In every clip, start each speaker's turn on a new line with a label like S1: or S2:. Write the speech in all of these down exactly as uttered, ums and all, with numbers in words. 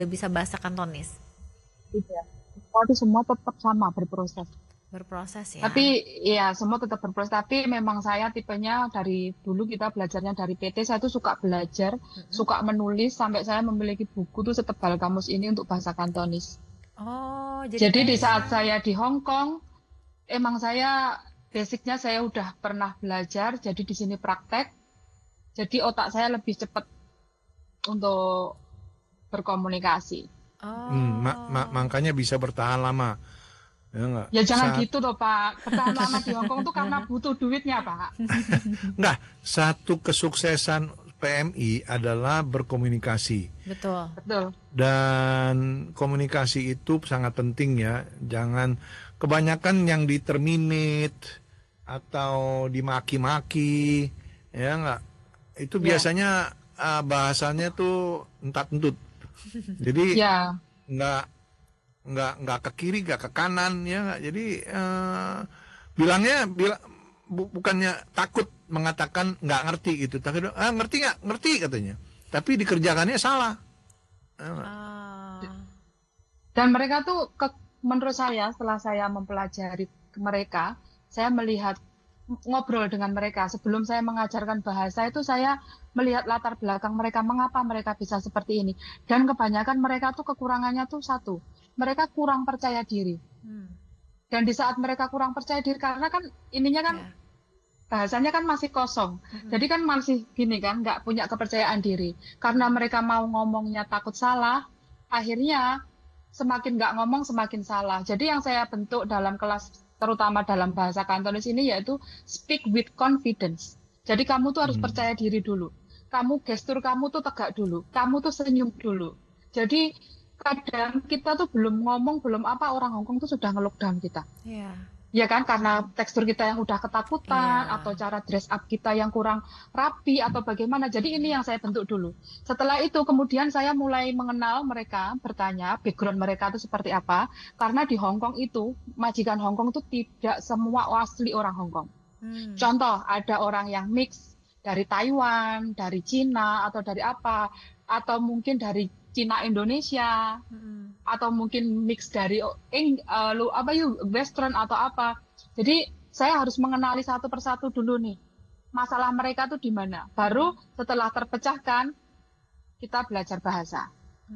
S1: bisa bahasa Kantonis?
S2: Tidak. Kalau itu semua tetap sama berproses.
S1: Berproses ya.
S2: Tapi ya semua tetap berproses. Tapi memang saya tipenya dari dulu kita belajarnya dari P T. Saya tuh suka belajar,
S1: Mm-mm.
S2: suka menulis sampai saya memiliki buku tuh setebal kamus ini untuk bahasa Kantonis.
S1: Oh, jadi
S2: Jadi di
S1: kayak
S2: saat saya di Hong Kong, emang saya basicnya saya udah pernah belajar. Jadi di sini praktek. Jadi otak saya lebih cepat untuk berkomunikasi.
S3: Hmm, ma- ma-
S1: oh.
S3: makanya bisa bertahan lama. Ya enggak?
S2: Ya jangan
S3: Saat
S2: gitu toh Pak. Bertahan lama di Hong Kong tuh karena butuh duitnya Pak.
S3: enggak, satu kesuksesan P M I adalah berkomunikasi.
S1: Betul.
S2: Betul.
S3: Dan komunikasi itu sangat penting ya. Jangan kebanyakan yang diterminate atau dimaki-maki, ya enggak. Itu
S2: Ya.
S3: biasanya ah, bahasanya tuh entat-entut. Jadi
S2: Ya.
S3: nggak nggak nggak ke kiri nggak ke kanan ya nggak. Jadi eh, bilangnya bila, bu- bukannya takut mengatakan nggak ngerti gitu, tapi ah, ngerti nggak ngerti katanya, tapi dikerjakannya salah. Ya nggak?
S1: Ah.
S2: Dan mereka tuh ke, menurut saya setelah saya mempelajari mereka, saya melihat ngobrol dengan mereka sebelum saya mengajarkan bahasa itu saya melihat latar belakang mereka mengapa mereka bisa seperti ini. Dan kebanyakan mereka tuh kekurangannya tuh satu, mereka kurang percaya diri.
S1: Hmm.
S2: Dan di saat mereka kurang percaya diri karena kan ininya kan
S1: Ya.
S2: bahasanya kan masih kosong.
S1: Mm-mm.
S2: Jadi kan masih gini kan, nggak punya kepercayaan diri. Karena mereka mau ngomongnya takut salah, akhirnya semakin nggak ngomong semakin salah. Jadi yang saya bentuk dalam kelas, terutama dalam bahasa Kantonis ini, yaitu speak with confidence. Jadi kamu tuh harus
S3: Hmm.
S2: percaya diri dulu. Kamu gestur kamu tuh tegak dulu. Kamu tuh senyum dulu. Jadi kadang kita tuh belum ngomong, belum apa, orang Hongkong tuh sudah nge-lockdown kita.
S1: Ya.
S2: Ya kan, karena tekstur kita yang udah ketakutan, atau
S1: Iya.
S2: cara dress up kita yang kurang rapi, atau bagaimana. Jadi ini yang saya bentuk dulu. Setelah itu, kemudian saya mulai mengenal mereka, bertanya background mereka itu seperti apa. Karena di Hong Kong itu, majikan Hong Kong itu tidak semua asli orang Hong Kong.
S1: Hmm.
S2: Contoh, ada orang yang mix dari Taiwan, dari Cina, atau dari apa, atau mungkin dari Cina Indonesia,
S1: Mm-mm.
S2: atau mungkin mix dari eng, eh, lu apa yuk Western atau apa. Jadi saya harus mengenali satu persatu dulu nih. Masalah mereka tuh di mana. Baru setelah terpecahkan kita belajar bahasa.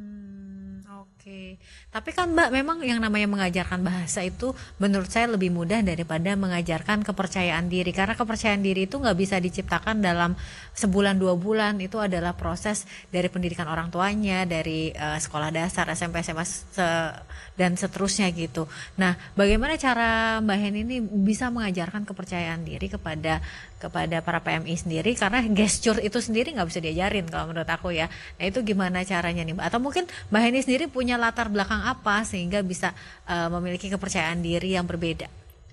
S1: Hmm, oke. Tapi kan Mbak, memang yang namanya mengajarkan bahasa itu menurut saya lebih mudah daripada mengajarkan kepercayaan diri. Karena kepercayaan diri itu nggak bisa diciptakan dalam sebulan dua bulan. Itu adalah proses dari pendidikan orang tuanya, dari eh, sekolah dasar, S M P, S M A, se- dan seterusnya gitu. Nah, bagaimana cara Mbak Hen ini bisa mengajarkan kepercayaan diri kepada kepada para P M I sendiri, karena gesture itu sendiri nggak bisa diajarin kalau menurut aku ya. Nah itu gimana caranya nih Mbak? Atau mungkin Mbak Heni sendiri punya latar belakang apa sehingga bisa uh, memiliki kepercayaan diri yang berbeda?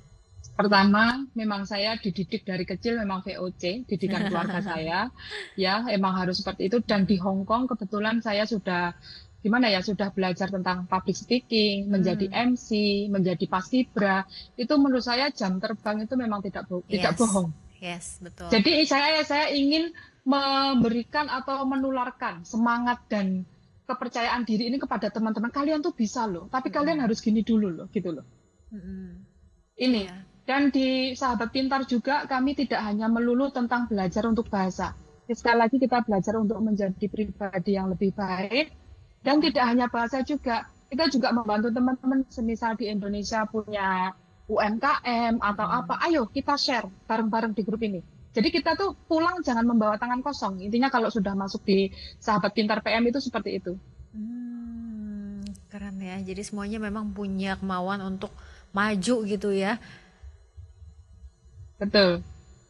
S2: Pertama, memang saya dididik dari kecil memang V O C, didikan keluarga saya. Ya, emang harus seperti itu. Dan di Hong Kong kebetulan saya sudah gimana ya, sudah belajar tentang public speaking, menjadi
S1: Hmm,
S2: M C, menjadi paskibra. Itu menurut saya jam terbang itu memang tidak bo- tidak
S1: yes,
S2: bohong.
S1: yes, betul.
S2: Jadi saya saya ingin memberikan atau menularkan semangat dan kepercayaan diri ini kepada teman-teman. Kalian tuh bisa loh, tapi kalian
S1: Mm-mm.
S2: harus gini dulu loh, gitu loh.
S1: Mm-mm.
S2: Ini.
S1: Iya,
S2: Dan di Sahabat Pintar juga kami tidak hanya melulu tentang belajar untuk bahasa. Sekali lagi kita belajar untuk menjadi pribadi yang lebih baik. Dan tidak hanya bahasa juga, kita juga membantu teman-teman semisal di Indonesia punya U M K M atau apa. Ayo kita share bareng-bareng di grup ini. Jadi kita tuh pulang jangan membawa tangan kosong. Intinya kalau sudah masuk di Sahabat Pintar P M itu seperti itu.
S1: hmm, keren ya. Jadi semuanya memang punya kemauan untuk maju gitu ya.
S2: Betul.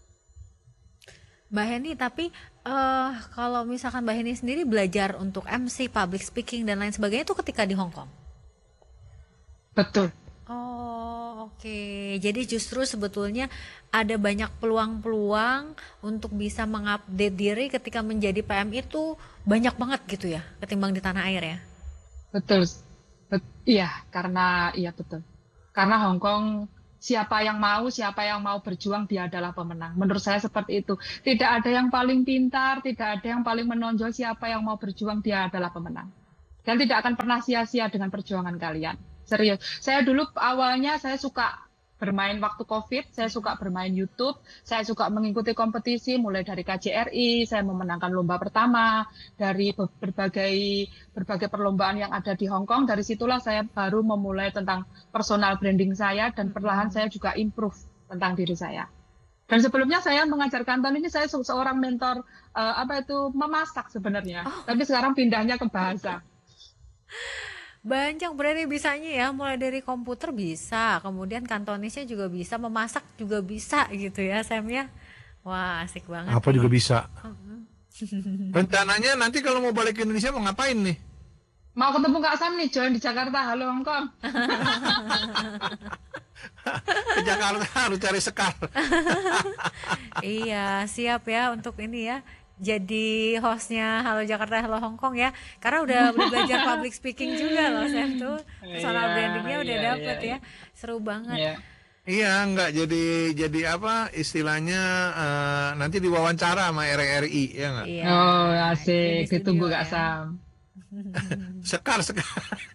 S1: Mbak Heni, tapi eh kalau misalkan Mbak Heni sendiri belajar untuk M C, public speaking dan lain sebagainya itu ketika di Hong Kong.
S2: Betul.
S1: Oh, oke. Jadi justru sebetulnya ada banyak peluang-peluang untuk bisa mengupdate diri ketika menjadi P M itu banyak banget gitu ya, ketimbang di tanah air ya.
S2: Betul. Bet- iya, karena iya betul. Karena Hong Kong siapa yang mau, siapa yang mau berjuang dia adalah pemenang. Menurut saya seperti itu. Tidak ada yang paling pintar, tidak ada yang paling menonjol, siapa yang mau berjuang dia adalah pemenang. dan tidak akan pernah sia-sia dengan perjuangan kalian. Serius. Saya dulu awalnya saya suka bermain waktu COVID, saya suka bermain YouTube, saya suka mengikuti kompetisi mulai dari K J R I, saya memenangkan lomba pertama dari berbagai berbagai perlombaan yang ada di Hong Kong. Dari situlah saya baru memulai tentang personal branding saya dan perlahan saya juga improve tentang diri saya. Dan sebelumnya saya mengajar kanton ini saya se- seorang mentor eh, apa itu memasak sebenarnya,
S1: Oh,
S2: tapi sekarang pindahnya ke bahasa.
S1: banyak berarti bisanya ya, mulai dari komputer bisa, kemudian kantonisnya juga bisa, memasak juga bisa gitu ya, Sam ya. Wah, asik banget
S3: Apa
S1: nih.
S3: juga bisa. Rencananya nanti kalau mau balik ke Indonesia mau ngapain nih?
S2: Mau ketemu Kak Sam nih, join di Jakarta, halo Hong Kong.
S3: Ke Jakarta harus cari sekar.
S1: Iya, siap ya untuk ini ya. Jadi hostnya Halo Jakarta, Halo Hong Kong ya. Karena udah udah belajar public speaking juga loh, Sam tuh. Personal
S2: Iya,
S1: brandingnya udah
S2: iya, iya,
S1: dapet ya.
S2: iya.
S1: Seru banget.
S2: Iya.
S3: Iya, nggak jadi jadi apa istilahnya eh, nanti diwawancara sama R R I ya nggak?
S1: Iya,
S2: Oh,
S1: ini di
S2: asik, ditunggu
S1: studio
S2: Kak
S1: ya.
S2: Sam.
S3: Sekar sekar.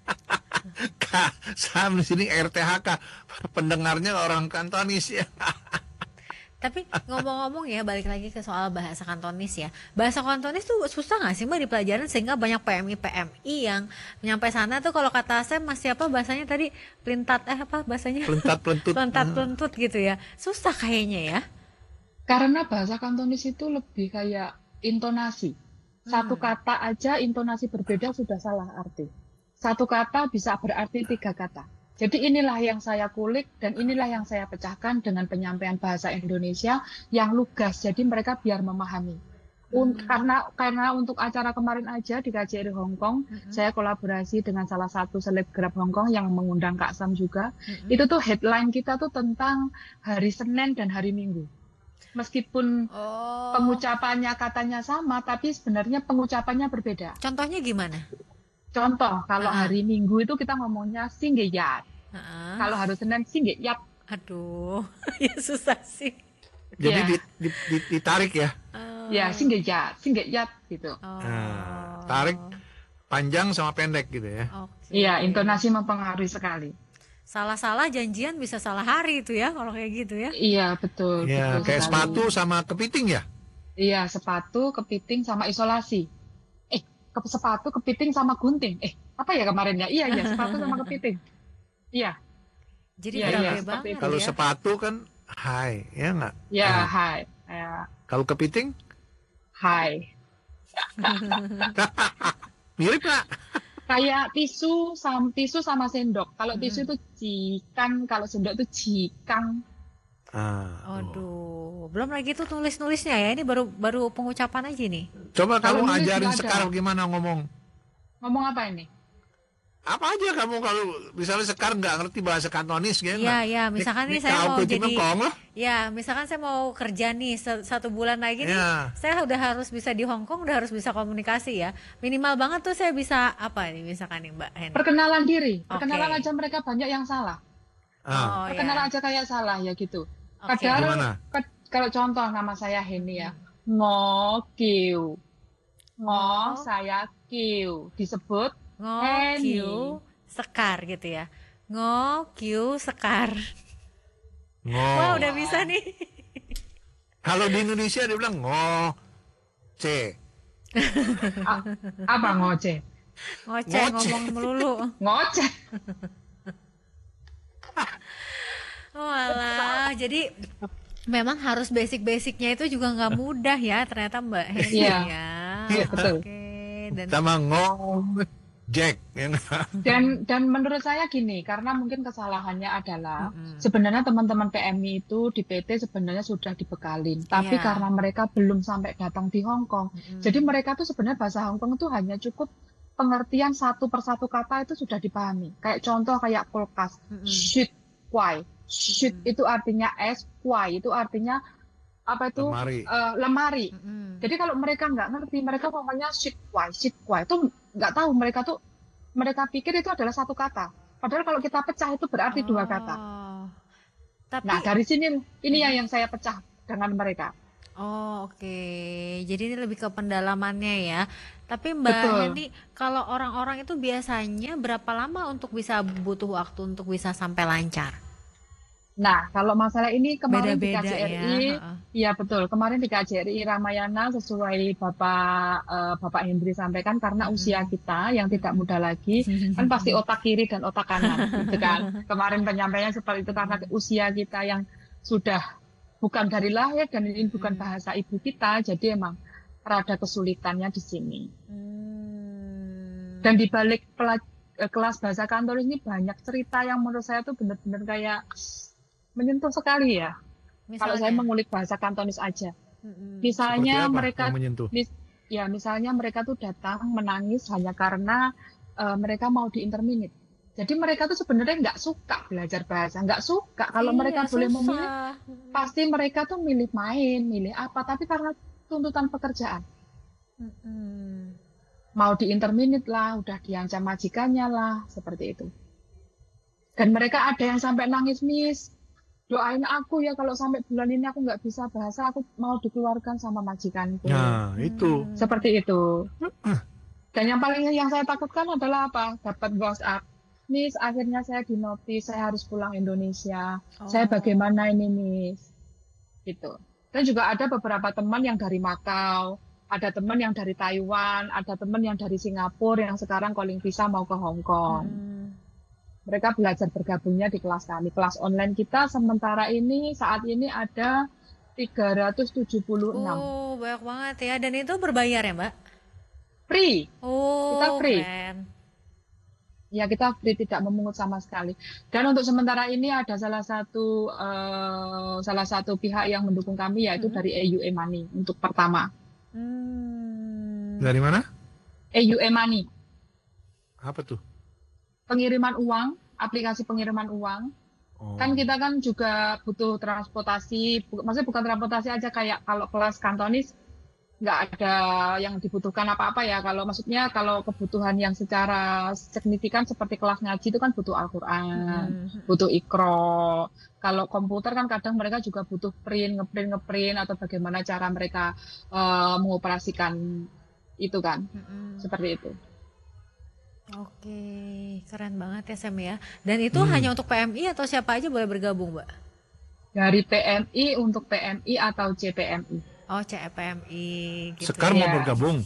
S3: Kak, Sam di sini R T H K pendengarnya orang Kantonis ya.
S1: Tapi ngomong-ngomong ya, balik lagi ke soal bahasa Kantonis ya. Bahasa Kantonis tuh susah nggak sih Mbak di pelajaran sehingga banyak P M I P M I yang nyampe sana tuh kalau kata saya masih apa bahasanya tadi pelintat eh apa bahasanya
S3: Pelentat pelentut.
S1: pelentat pelentut gitu ya. Susah kayaknya ya.
S2: Karena bahasa Kantonis itu lebih kayak intonasi. Satu
S1: Hmm.
S2: kata aja intonasi berbeda sudah salah arti. Satu kata bisa berarti tiga kata. Jadi inilah yang saya kulik dan inilah yang saya pecahkan dengan penyampaian bahasa Indonesia yang lugas. Jadi mereka biar memahami. Un- karena karena untuk acara kemarin aja di K J R I Hong Kong,
S1: Mm-mm.
S2: saya kolaborasi dengan salah satu selebgram Hong Kong yang mengundang Kak Sam juga.
S1: Mm-mm.
S2: Itu tuh headline kita tuh tentang hari Senin dan hari Minggu. Meskipun
S1: Oh,
S2: pengucapannya katanya sama, tapi sebenarnya pengucapannya berbeda.
S1: contohnya gimana?
S2: Contoh, kalau
S1: Ah, ah.
S2: hari Minggu itu kita ngomongnya singgeyat.
S1: Ah,
S2: Kalau hari Senin singgeyat.
S1: aduh, ya susah sih.
S3: Jadi
S2: Ya,
S3: di- di- di- ditarik ya.
S2: ya
S1: Oh,
S2: singgeyat, singgeyat gitu.
S3: Nah, tarik
S1: oh,
S3: panjang sama pendek gitu ya.
S1: oke.
S2: Iya, intonasi mempengaruhi sekali.
S1: Salah-salah janjian bisa salah hari itu ya kalau kayak gitu ya.
S2: Iya, betul,
S3: Ya,
S2: betul
S3: kayak
S2: sekali.
S3: sepatu sama kepiting ya.
S2: Iya, sepatu, kepiting, sama isolasi. Eh, ke sepatu, kepiting, sama gunting. Eh, apa ya kemarin ya? Iya, iya, sepatu sama kepiting. Iya,
S1: Jadi
S2: iya,
S3: Iya
S2: iya,
S1: berabe
S3: nggak?
S2: seperti
S1: banget
S2: itu.
S3: Kalau
S1: ya.
S3: sepatu kan hai, ya nggak?
S2: Ya,
S3: Nah,
S2: hai. Ya,
S3: kalau kepiting
S2: hai.
S3: mirip nggak?
S2: Kayak tisu sama tisu sama sendok. Kalau tisu
S1: Mm-mm.
S2: itu jikang, kalau sendok itu jikang.
S3: Ah, tuh.
S1: Aduh, belum lagi tuh nulis-nulisnya ya. Ini baru baru pengucapan aja nih.
S3: Coba
S2: Kalau
S3: kamu
S2: nulis
S3: ajarin
S2: nggak ada.
S3: Sekar gimana ngomong.
S2: Ngomong apa ini?
S3: Apa aja kamu kalau misalnya Sekar nggak ngerti bahasa Kantonis ya
S1: Iya,
S3: nggak?
S1: ya,
S3: Ini,
S1: misalkan
S3: ini
S1: nih saya
S3: kau
S1: mau
S3: kucing
S1: jadi,
S3: kong loh.
S1: ya, misalkan saya mau kerja nih se- satu bulan lagi nih,
S3: Ya,
S1: saya udah harus bisa di Hong Kong, udah harus bisa komunikasi ya. Minimal banget tuh saya bisa apa nih, misalkan nih Mbak Hen.
S2: Perkenalan diri.
S1: Oke.
S2: Perkenalan aja mereka banyak yang salah.
S3: ah,
S1: Oh
S2: Perkenalan
S1: ya,
S2: aja kayak salah ya gitu.
S1: oke.
S2: Padahal
S3: gimana?
S2: ke- kalau contoh nama saya Heni ya. Ngokiu. Ngo
S1: Ngo,
S2: saya kiu. Disebut
S1: ngo,
S2: Heni.
S1: kiu, sekar gitu ya. Ngo, kiu, sekar.
S3: Ngo.
S1: Wah, udah
S2: Ya.
S1: bisa nih.
S3: Kalau di Indonesia dia bilang ngo, c,
S2: A- apa ngoceh?
S1: Ngoceh,
S3: ngoceh.
S1: ngomong melulu.
S2: Ngoceh.
S1: Oh alah, jadi memang harus basic-basicnya itu juga nggak mudah ya ternyata Mbak Heni
S2: Iya.
S1: ya.
S3: Iya.
S2: Betul.
S1: Oke, dan
S3: sama ngo, Jack, ya nggak?
S2: Dan dan menurut saya gini, karena mungkin kesalahannya adalah
S1: Mm-mm.
S2: sebenarnya teman-teman P M I itu di P T sebenarnya sudah dibekalin, tapi
S1: Iya.
S2: karena mereka belum sampai datang di Hong Kong,
S1: Mm-mm.
S2: jadi mereka tuh sebenarnya bahasa Hong Kong itu hanya cukup pengertian satu persatu kata itu sudah dipahami. Kayak contoh kayak kulkas,
S1: Mm-mm.
S2: shoot, kuai, shoot
S1: Mm-mm.
S2: itu artinya es, kuai itu artinya apa itu
S3: Lemari.
S2: eh, lemari.
S1: Mm-mm.
S2: Jadi kalau mereka nggak ngerti, mereka ngomongnya shit kuai, shit kuai itu nggak tahu, mereka tuh mereka pikir itu adalah satu kata. Padahal kalau kita pecah itu berarti dua kata.
S1: Oh, tapi
S2: Nah dari sini ini ya
S1: Mm-mm.
S2: yang saya pecah dengan mereka.
S1: Oh, oke. Jadi ini lebih ke pendalamannya ya. Tapi Mbak
S2: Betul.
S1: Heni, kalau orang-orang itu biasanya berapa lama untuk bisa butuh waktu untuk bisa sampai lancar?
S2: Nah, kalau masalah ini kemarin di
S1: Beda-beda ya.
S2: K J R I,
S1: Heeh.
S2: ya betul, kemarin di K J R I Ramayana sesuai Bapak eh, Bapak Hendri sampaikan karena usia
S1: Mm-mm.
S2: kita yang tidak
S1: Mm-mm.
S2: muda lagi, kan pasti otak kiri dan otak kanan, gitu kan. Kemarin penyampaiannya seperti itu karena
S1: Mm-mm.
S2: usia kita yang sudah bukan dari lahir dan ini bukan
S1: Mm-mm.
S2: bahasa ibu kita, jadi emang rada kesulitannya di sini.
S1: Hmm.
S2: Dan di balik pela- eh, kelas bahasa kantor ini banyak cerita yang menurut saya tuh benar-benar kayak menyentuh sekali ya. Kalau saya
S1: Misalnya.
S2: mengulik bahasa Kantonis aja.
S1: Mm-mm.
S3: Seperti
S2: Misalnya
S3: apa yang
S2: mereka,
S3: menyentuh?
S2: mis- ya misalnya mereka tuh datang menangis hanya karena eh, mereka mau di interminate. Jadi mereka tuh sebenarnya nggak suka belajar bahasa, nggak suka. Kalau
S1: Iya,
S2: mereka boleh memilih,
S1: susah. Mm-mm.
S2: pasti mereka tuh milih main, milih apa. Tapi karena tuntutan pekerjaan,
S1: Mm-mm.
S2: mau di interminate lah, udah diancam majikannya lah, seperti itu. Dan mereka ada yang sampai nangis, Miss. Doain aku ya kalau sampai bulan ini aku nggak bisa bahasa, aku mau dikeluarkan sama majikanku.
S3: Nah, itu.
S1: Hmm.
S2: Seperti itu. Dan yang paling yang saya takutkan adalah apa? Dapat WhatsApp. Miss, akhirnya saya di notis, saya harus pulang Indonesia. Saya
S1: Oh.
S2: bagaimana ini, Miss? Gitu. Dan juga ada beberapa teman yang dari Makau, ada teman yang dari Taiwan, ada teman yang dari Singapura yang sekarang calling visa mau ke Hong Kong.
S1: Mm-mm.
S2: Mereka belajar bergabungnya di kelas kami. Kelas online kita sementara ini, saat ini ada tiga ratus tujuh puluh enam.
S1: Uh, banyak banget ya. Dan itu berbayar ya, Mbak?
S2: Free, kita
S1: Oh,
S2: free.
S1: keren.
S2: Ya, kita free, tidak memungut sama sekali. Dan untuk sementara ini ada salah satu eh, salah satu pihak yang mendukung kami yaitu
S1: Mm-mm.
S2: dari E U E Money untuk pertama.
S1: Hmm.
S3: Dari mana?
S2: E U E Money,
S3: Apa tuh?
S2: pengiriman uang, aplikasi pengiriman uang. Kan
S3: Oh.
S2: kita kan juga butuh transportasi, bu- maksudnya bukan transportasi aja kayak kalau kelas kantonis nggak ada yang dibutuhkan apa-apa ya. Kalau maksudnya kalau kebutuhan yang secara signifikan seperti kelas ngaji itu kan butuh Al-Quran,
S1: Mm-mm.
S2: butuh Iqro. Kalau komputer kan kadang mereka juga butuh print, ngeprint, ngeprint atau bagaimana cara mereka eh, mengoperasikan itu kan,
S1: Mm-mm.
S2: seperti itu.
S1: Oke, keren banget ya Sam ya. Dan itu hanya
S3: Hmm.
S1: untuk P M I atau siapa aja boleh bergabung, Mbak?
S2: Dari P M I untuk P M I atau C P M I.
S1: Oh, C P M I gitu
S3: Sekar mau
S1: ya.
S2: Ya.
S3: bergabung.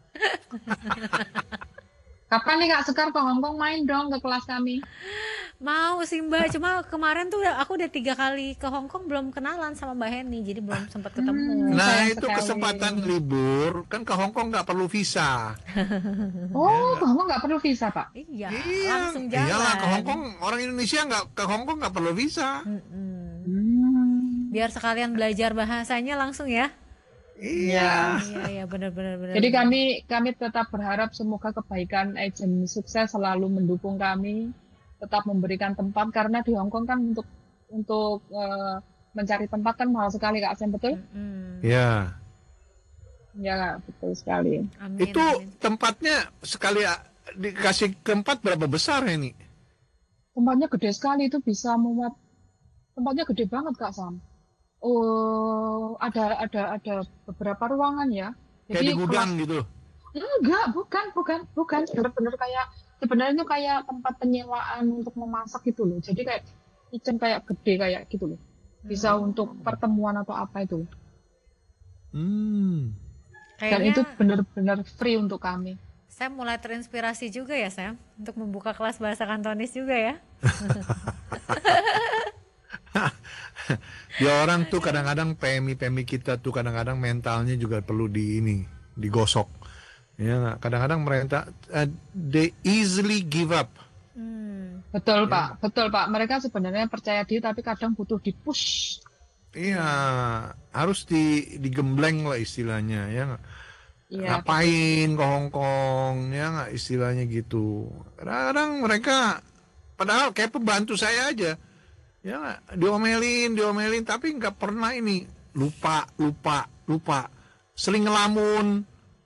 S2: Kapan nih Kak Sekar ke Hongkong main dong ke kelas kami?
S1: Mau sih Mbak, cuma kemarin tuh udah- aku udah tiga kali ke Hong Kong belum kenalan sama Mbak Heni, jadi belum sempat
S2: Hmm,
S1: ketemu.
S3: Nah,
S2: sayang
S3: itu kesempatan
S2: sekali.
S3: libur. Kan ke Hong Kong nggak perlu visa. Ya
S2: Oh,
S3: nggak?
S2: kamu nggak perlu visa, Pak?
S1: Iya,
S3: Iya,
S1: langsung
S3: iyalah ke Hong
S1: jalan.
S3: Kong. Orang Indonesia nggak ke Hong Kong nggak perlu visa.
S1: Mm-mm.
S2: Hmm,
S1: Biar sekalian belajar bahasanya langsung ya.
S3: Iya.
S2: ya.
S1: Iya, iya, benar-benar benar
S2: Jadi
S1: benar.
S2: kami kami tetap berharap semoga kebaikan agent sukses selalu mendukung kami, tetap memberikan tempat karena di Hong Kong kan untuk untuk eh, mencari tempat kan mahal sekali Kak Sem, betul?
S1: Mm-mm.
S3: Ya.
S2: Ya, betul sekali.
S1: Amin,
S3: Itu
S1: amin.
S3: tempatnya sekali a- dikasih tempat berapa besar ini?
S2: Tempatnya gede sekali itu bisa muat. Tempatnya gede banget Kak Sam. Oh, ada ada ada beberapa ruangan ya.
S3: Kayak di
S2: Jadi
S3: gudang
S2: kelas
S3: gitu.
S2: enggak, bukan, bukan, bukan. Benar-benar kayak sebenarnya itu kayak tempat penyewaan untuk memasak gitu loh. Jadi kayak kitchen kayak gede kayak gitu loh. Bisa untuk
S3: Oh.
S2: pertemuan atau apa itu.
S3: Hmm.
S2: Dan
S1: Kayaknya
S2: itu benar-benar free untuk kami.
S1: Sam mulai terinspirasi juga ya Sam untuk membuka kelas bahasa Kantonis juga ya.
S3: Ya orang tuh kadang-kadang P M I-P M I kita tuh kadang-kadang mentalnya juga perlu di ini, digosok. Ya nggak? Kadang-kadang mereka eh, they easily give up.
S1: Hmm.
S2: Betul,
S3: Ya
S2: Pak.
S3: nggak?
S2: Betul, Pak. Mereka sebenarnya percaya diri tapi kadang butuh dipush.
S3: Iya,
S1: Iya.
S3: harus di digembleng lah istilahnya, ya nggak?
S2: Iya, betul.
S3: Ngapain ke Hong Kong, ya nggak istilahnya gitu. Kadang-kadang mereka, padahal kayak pembantu saya aja, ya nggak, diomelin, diomelin, tapi nggak pernah ini lupa, lupa, lupa, sering ngelamun,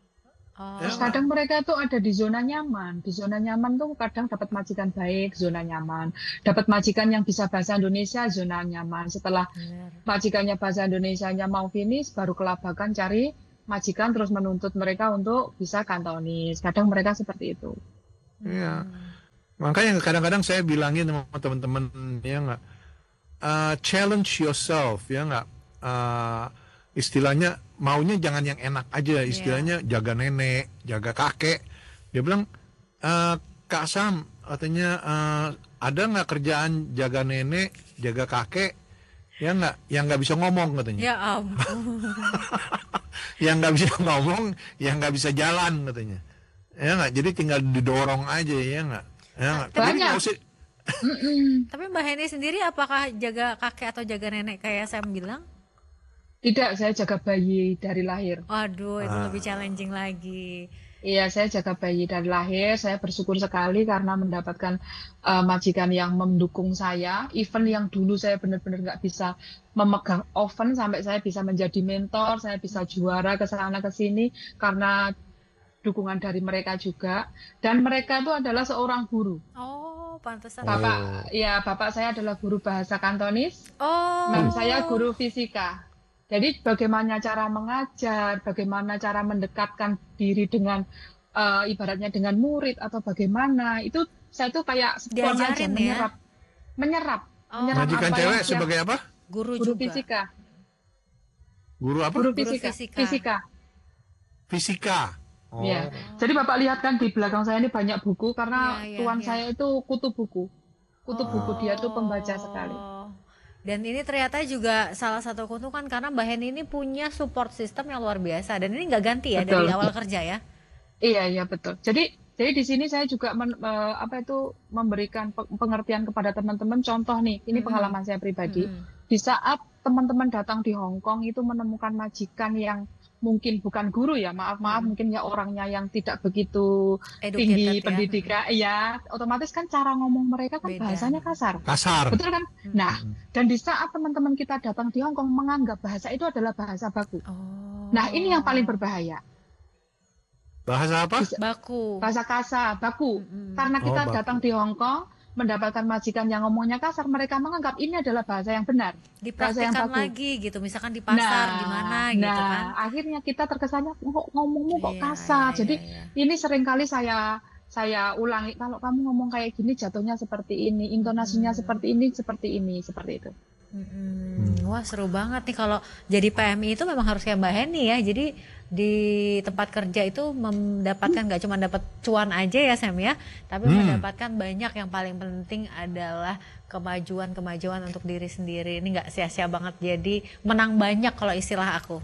S1: Oh,
S3: Ya
S2: Terus
S3: nggak?
S2: kadang mereka tuh ada di zona nyaman. Di zona nyaman tuh kadang dapat majikan baik, zona nyaman. Dapat majikan yang bisa bahasa Indonesia, zona nyaman. Setelah
S1: benar.
S2: majikannya bahasa Indonesianya mau finish, baru kelabakan cari majikan terus menuntut mereka untuk bisa kantonis. Kadang mereka seperti itu.
S3: Iya.
S1: Mm-mm.
S3: Makanya kadang-kadang saya bilangin sama teman-teman, ya nggak, Uh, challenge yourself, ya nggak. Uh, istilahnya maunya jangan yang enak aja,
S1: Iya.
S3: istilahnya jaga nenek, jaga kakek. Dia bilang, "Uh, Kak Sam, katanya uh, ada nggak kerjaan jaga nenek, jaga kakek, ya nggak, yang nggak bisa ngomong katanya,
S1: Ya ampun.
S3: yang nggak bisa ngomong, yang nggak bisa jalan katanya, ya nggak. Jadi tinggal didorong aja, ya nggak, ya
S1: Ta-
S3: nggak.
S1: Tapi
S3: Jadi nggak
S2: Banyak.
S3: usah.
S2: Mm-mm.
S1: tapi Mbak Heni sendiri apakah jaga kakek atau jaga nenek kayak saya bilang?
S2: Tidak, saya jaga bayi dari lahir.
S1: Waduh, itu lebih
S3: Ah,
S1: challenging lagi.
S2: Iya, saya jaga bayi dari lahir. Saya bersyukur sekali karena mendapatkan uh, majikan yang mendukung saya. Even yang dulu saya benar-benar nggak bisa memegang oven sampai saya bisa menjadi mentor, saya bisa juara ke sana ke sini karena dukungan dari mereka juga. Dan mereka itu adalah seorang guru.
S1: Oh, pantesan.
S2: Bapak,
S3: oh,
S2: ya bapak saya adalah guru bahasa Kantonis. Mem
S3: uh,
S2: saya
S1: Oh,
S2: guru fisika. Jadi bagaimana cara mengajar, bagaimana cara mendekatkan diri dengan eh, ibaratnya dengan murid atau bagaimana itu saya tuh kayak spon aja
S1: diajarin ya.
S2: menyerap, menyerap, menyerap
S1: Oh,
S3: majikan
S2: apa yang
S3: cewek
S2: dia
S3: sebagai apa?
S1: guru
S2: guru
S1: juga.
S2: fisika,
S3: Guru apa?
S2: guru
S1: Guru
S2: fisika,
S1: fisika.
S2: fisika.
S3: Fisika.
S2: Ya.
S3: Oh,
S2: Jadi
S1: Oh,
S2: Bapak lihat kan di belakang saya ini banyak buku
S1: iya,
S2: karena
S1: iya,
S2: tuan
S1: iya.
S2: saya itu kutu buku. Kutu buku dia tuh pembaca sekali.
S1: Oh. Dan ini ternyata juga salah satu keuntungan karena Mbak Heni ini punya support system yang luar biasa dan ini nggak ganti ya dari
S2: Betul.
S1: awal kerja ya.
S2: Iya, iya betul. Jadi, jadi di sini saya juga men- eh, apa itu memberikan pe- pengertian kepada teman-teman. Contoh nih, ini
S1: Mm-mm.
S2: pengalaman saya pribadi.
S1: Mm-mm.
S2: Di saat teman-teman datang di Hong Kong itu menemukan majikan yang mungkin bukan guru ya, maaf-maaf,
S1: Mm-mm.
S2: mungkin ya orangnya yang tidak begitu
S1: Educated
S2: tinggi
S1: ya. Mm-mm.
S2: pendidikan, ya otomatis kan cara ngomong mereka kan
S1: Beda.
S2: bahasanya kasar,
S3: kasar.
S2: betul kan? Nah,
S1: Mm-mm.
S3: Mm-mm.
S2: dan di saat teman-teman kita datang di Hong Kong menganggap bahasa itu adalah bahasa baku. Nah, ini yang paling
S1: Oh,
S2: berbahaya.
S3: Bahasa apa?
S2: Bisa
S1: baku.
S2: bahasa kasar, baku.
S1: Mm-mm.
S2: Karena
S3: Oh,
S2: kita datang
S3: baku.
S2: di Hong Kong, mendapatkan majikan yang ngomongnya kasar, mereka menganggap ini adalah bahasa yang benar, bahasa yang
S1: Dipraktikkan
S2: baku.
S1: lagi gitu, misalkan di pasar di
S2: Nah,
S1: mana gitu kan.
S2: nah, akhirnya kita terkesannya kok ngomongmu kok
S1: Iya, iya,
S2: kasar.
S1: iya,
S2: Jadi
S1: iya.
S2: ini seringkali saya saya ulangi, kalau kamu ngomong kayak gini jatuhnya seperti ini, intonasinya
S1: Mm-mm.
S2: seperti ini, seperti ini, seperti itu.
S1: Mm-mm. Wah seru banget nih kalau jadi P M I itu memang harus kayak Mbak Heni ya. Jadi di tempat kerja itu mendapatkan nggak cuma dapat cuan aja ya Sam ya, tapi
S3: Hmm.
S1: mendapatkan banyak yang paling penting adalah kemajuan-kemajuan untuk diri sendiri. Ini nggak sia-sia banget. Jadi menang banyak kalau istilah aku.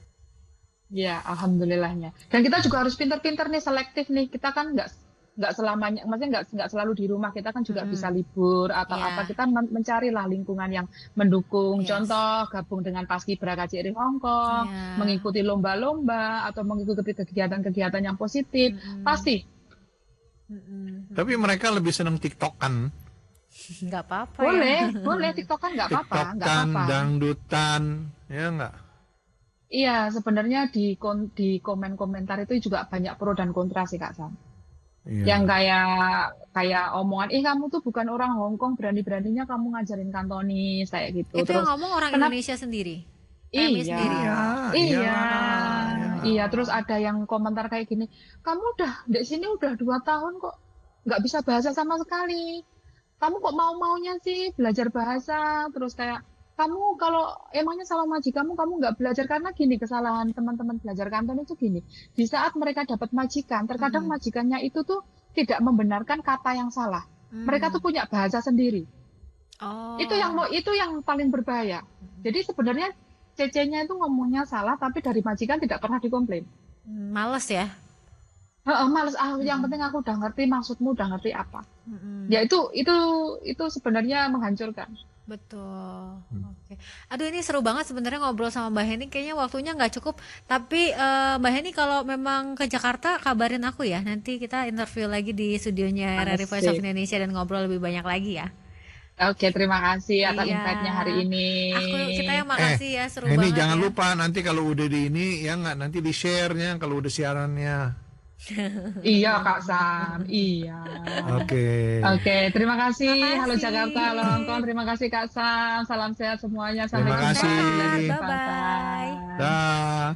S2: Ya, alhamdulillahnya. Dan kita juga harus pintar-pintar nih, selektif nih. Kita kan nggak nggak selamanya, maksudnya nggak nggak selalu di rumah. Kita kan juga bisa
S1: Mm-mm.
S2: libur atau apa.
S1: Ya,
S2: Kita men- mencarilah lingkungan yang mendukung.
S1: yes,
S2: Contoh, gabung dengan Paskibra K J R I Hong Kong,
S1: ya,
S2: mengikuti lomba-lomba atau mengikuti kegiatan-kegiatan yang positif.
S1: Mm-mm.
S2: Pasti
S1: Mm-mm.
S3: Tapi mereka lebih senang TikTokan,
S1: Nggak apa-apa ya.
S2: boleh, boleh TikTokan nggak apa-apa, nggak
S3: TikTokan,
S2: apa-apa.
S3: dangdutan, ya nggak?
S2: Iya, sebenarnya di kon- di komen-komentar itu juga banyak pro dan kontra sih Kak Sam. Yang
S3: Iya.
S2: kayak kayak omongan, ih kamu tuh bukan orang Hong Kong, berani-beraninya kamu ngajarin Kantonis kayak gitu.
S1: Itu yang
S2: Terus
S1: ngomong orang
S2: kenapa?
S1: Indonesia sendiri, P M I
S2: Iya,
S1: sendiri.
S3: Iya,
S2: iya,
S3: iyalah, ya nggak?
S2: iya. Terus
S1: Oh,
S2: ada yang komentar kayak gini, kamu udah di sini udah dua tahun kok nggak bisa bahasa sama sekali. Kamu kok mau-maunya sih belajar bahasa? Terus kayak kamu kalau emangnya sama majikanmu kamu nggak belajar karena gini kesalahan teman-teman belajar kanton itu gini. Di saat mereka dapat majikan, terkadang
S1: mm-mm.
S2: majikannya itu tuh tidak membenarkan kata yang salah. Mereka tuh
S1: Mm.
S2: punya bahasa sendiri. Itu yang
S1: Oh,
S2: mau itu yang paling berbahaya. Jadi sebenarnya cecenya itu ngomongnya salah, tapi dari majikan tidak pernah dikomplain.
S1: males ya.
S2: Heeh, males, ah, yang
S1: Mm-mm.
S2: penting aku udah ngerti maksudmu, udah ngerti apa.
S1: Mm-mm.
S2: Ya itu itu itu sebenarnya menghancurkan.
S1: Betul.
S3: Hmm.
S1: Oke. Aduh ini seru banget sebenarnya ngobrol sama Mbak Heni. Kayaknya waktunya nggak cukup. Tapi eh, Mbak Heni kalau memang ke Jakarta kabarin aku ya. Nanti kita interview lagi di studionya R R I Voice of
S2: Asik.
S1: Indonesia dan ngobrol lebih banyak lagi ya.
S2: Oke, terima kasih atas
S1: Iya.
S2: invite-nya hari ini.
S1: Aku kita yang makasih ya, seru
S3: ini
S1: banget
S3: jangan
S1: ya.
S3: lupa nanti kalau udah di ini ya nggak nanti di share-nya kalau udah siarannya.
S2: Iya, Kak Sam. Iya.
S3: Oke.
S2: Oke, terima kasih.
S1: Makasih.
S2: Halo Jakarta, halo Hongkong. Terima kasih Kak Sam. Salam sehat semuanya. Sampai
S3: Terima
S2: jumpa
S3: kasih.
S2: di lain
S1: Sehat,
S2: kesempatan.
S1: bye-bye.
S3: Dah.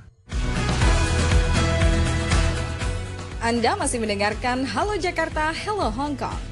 S4: Anda masih mendengarkan Halo Jakarta, Hello Hong Kong.